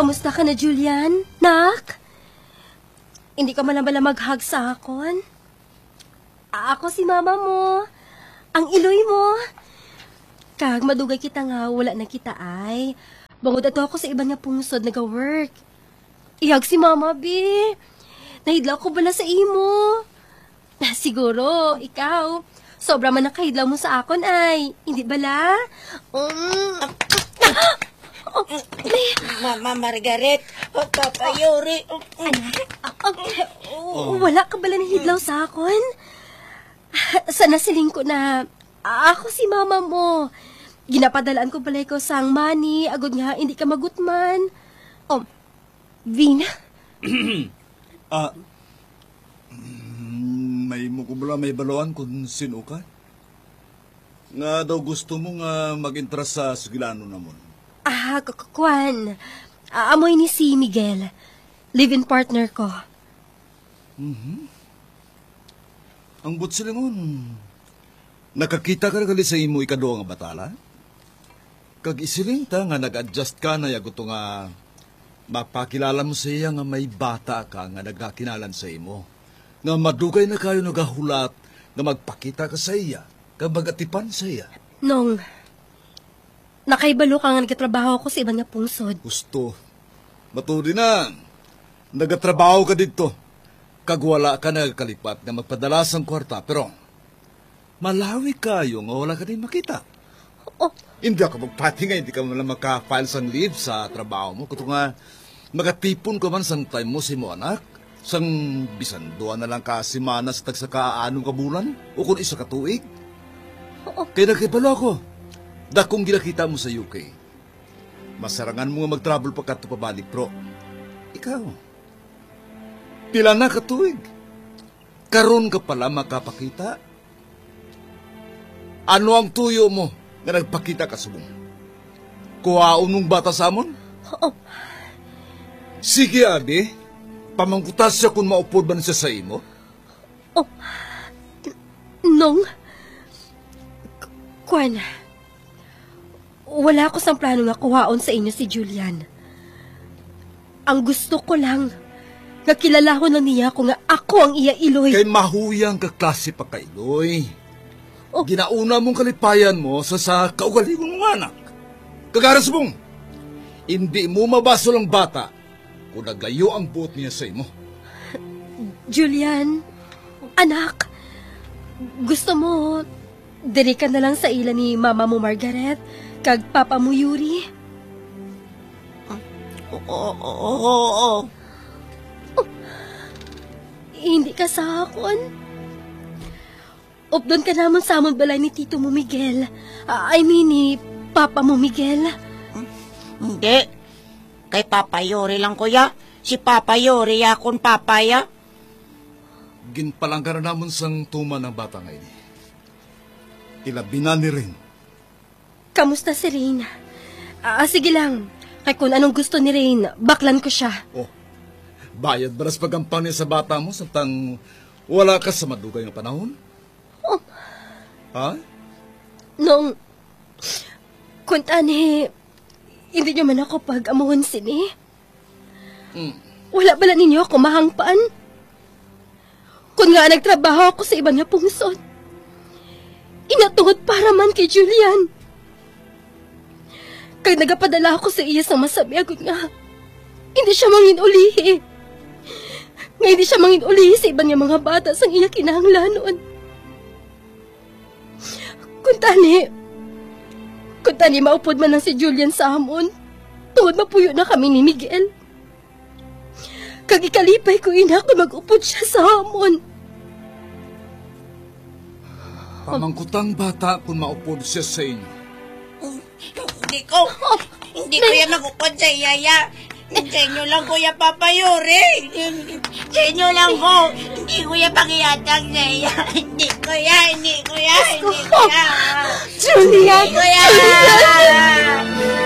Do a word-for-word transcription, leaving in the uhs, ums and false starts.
Kamusta ka na, Julian? Nak? Hindi ka malambala mag-hug sa akon? Ako si mama mo. Ang iloy mo. Kag madugay kita nga, wala na kita ay. Bangod ato ako sa iba nga pungsod nag-work. Ihag si mama, bi. Nahidlaw ko bala sa imo. Siguro, ikaw, sobra man nakahidlaw mo sa akon ay. Hindi bala? Um, Oh, Mama Margaret, oh, Papa Yuri. Anak, okay. Oh, wala ka bala nahidlaw sa akon? Sana siling ko na ako si mama mo. Ginapadalaan ko pala ko sang money, agad nga hindi ka magutman. Oh, Vina? Ah, may mo ko bala may baluan kung sino ka? Nga daw gusto mo nga mag-interest sa Sugilano namon. Ah, kukuan. Amoy ni si Miguel. Live-in partner ko. Mm-hmm. Ang but sila mo, nakakita ka na kali sa imo ikado nga batala? Kag isiling ta nga nag-adjust ka na yagot nga mapakilala mo sa iya nga may bata ka nga nagkakinalan sa imo. Nga madugay na kayo nagahulat nga magpakita ka sa iya, kag magatipan sa iya. Nong, nakaibalo ka nga nagkatrabaho ko sa ibang nga pungsod. Gusto. Maturi na. Nagatrabaho ka dito. Kag wala ka nagkalipat na magpadala sang kwarta. Pero, malawi kayo nga wala ka din makita. Oh. Hindi ako magpati nga, hindi ka naman makafile sang leave sa trabaho mo. Kuto nga, magatipon ka man sang time mo si mo anak. Sang bisan doon na lang ka simana sa tagsaka-anong kabulan. O kung isa katuig. Oh. Kaya nagkibalo ako. Dakong ginakita mo sa U K. Masarangan mo nga mag-travel pa ka ito pabalik, bro. Ikaw, pila na katuig. Karon ka pala makapakita. Ano ang tuyo mo na nagpakita ka sa mong? Kuhaon mong bata sa amon? Oh. Sige, abi. Pamangkutas siya kung maupod ba siya sa imo? Oh. Nong, Kwan, wala ko sang plano nga kuhaon sa inyo si Julian. Ang gusto ko lang, nga kilala ko na niya ko nga ako ang iya iloy. Kay mahuyang ka klase pa ka iloy. Oh. Ginauna mong kalipayan mo sa sa kaugalingon mong anak. Kagaras mong, hindi mo mabaso lang bata kung naglayo ang buot niya sa imo. Julian, anak, gusto mo, diri ka na lang sa ila ni mama mo Margaret, kag papa mo Yuri. Oo, oo, oo. Hindi ka sa akon. Updon ka naman sa amon balay ni Tito mo Miguel. Uh, I mean, ni Papa mo Miguel. Hindi. Kay Papa Yori lang, kuya. Si Papa Yori yakon papaya. Ginpalang ka na naman sang tuma ng bata ngayon. Ilabi na ni Rin. Kamusta si Rain? Ah, sige lang. Kay kung anong gusto ni Rain, baklan ko siya. Oh, bayad balas pagampang niya sa bata mo samtang wala ka sa madugay ng panahon? Oh. Ha? Nung, kung tani, hindi niyo man ako pag-amuhon sini. Mm. Wala bala ninyo ako mahangpan? Kung nga nagtrabaho ako sa ibang nga pungsod, inatungod para man kay Julian. Kag nagapadala ako sa iya sa masabi, agad nga, hindi siya mangin ulihi. Nga hindi siya mangin ulihi sa ibang nga mga bata sang iya kinahanglanon. Kung tani, kung tani maupod man lang si Julian sa amon, tungod mapuyo na kami ni Miguel. Kag ikalipay ko ina kung mag-upod siya sa amon. Pamangkutang bata kung maupod siya sa inyo. Hindi ko, hindi ko yan mag-upod sa iyaya. Sa inyo lang, Kuya Papa Yori. Sa inyo lang ko. Hindi ko yan pangiyatang sa iya. Hindi ko yan, hindi ko yan, hindi ko yan. Julian! Hindi ko yan.